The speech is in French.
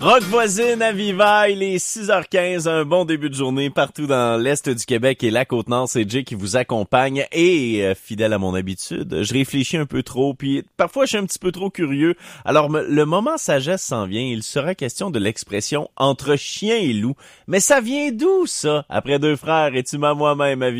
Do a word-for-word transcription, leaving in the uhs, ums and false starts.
Rock voisine à Viva, il est six heures quinze, un bon début de journée partout dans l'Est du Québec et la Côte-Nord. C'est Jay qui vous accompagne et, euh, fidèle à mon habitude, je réfléchis un peu trop, puis parfois je suis un petit peu trop curieux. Alors, me, le moment sagesse s'en vient, il sera question de l'expression « entre chien et loup ». Mais ça vient d'où, ça? Après deux frères, et tu m'as moi-même à